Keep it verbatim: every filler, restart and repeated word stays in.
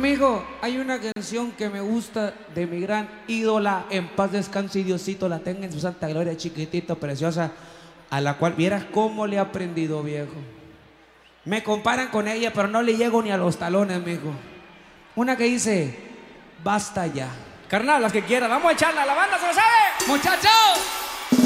mijo, hay una canción que me gusta de mi gran ídola, en paz descanse y Diosito la tenga en su santa gloria, chiquitito, preciosa, a la cual vieras cómo le he aprendido, viejo. Me comparan con ella, pero no le llego ni a los talones, mijo. Una que dice, basta ya. Carnal, las que quieras, vamos a echarla, la banda se lo sabe. ¡Muchachos!